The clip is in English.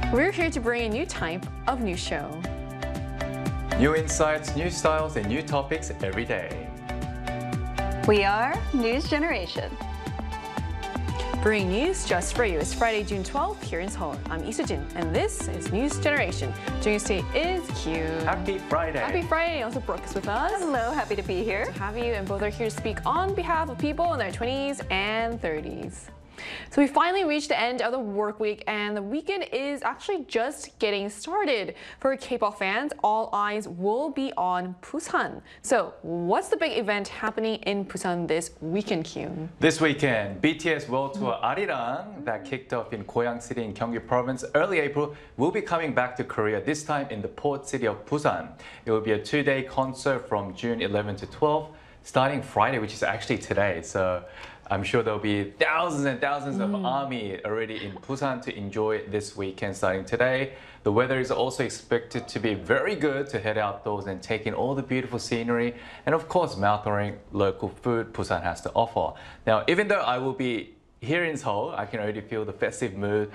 We're here to bring a new type of news show. New insights, new styles, and new topics every day. We are News Generation. Bringing news just for you. It's Friday, June 12th here in Seoul. I'm Lee Soo-jin, and this is News Generation. Joining us today is Q. Happy Friday. Happy Friday. Also, Brooke is with us. Hello, happy to be here. To have you, and both are here to speak on behalf of people in their 20s and 30s. So we finally reached the end of the work week, and the weekend is actually just getting started. For K-pop fans, all eyes will be on Busan. So what's the big event happening in Busan this weekend, Kyun? This weekend, BTS World Tour Arirang that kicked off in Goyang City in Gyeonggi Province early April will be coming back to Korea, this time in the port city of Busan. It will be a two-day concert from June 11 to 12, starting Friday, which is actually today. So I'm sure there'll be thousands and thousands of ARMY already in Busan to enjoy this weekend starting today. The weather is also expected to be very good to head outdoors and take in all the beautiful scenery and of course mouth-watering local food Busan has to offer. Now, even though I will be here in Seoul, I can already feel the festive mood